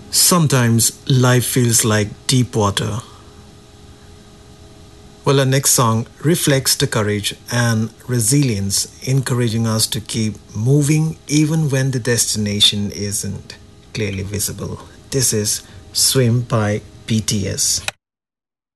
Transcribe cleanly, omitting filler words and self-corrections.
Sometimes life feels like deep water. Well, our next song reflects the courage and resilience, encouraging us to keep moving even when the destination isn't clearly visible. This is Swim by BTS.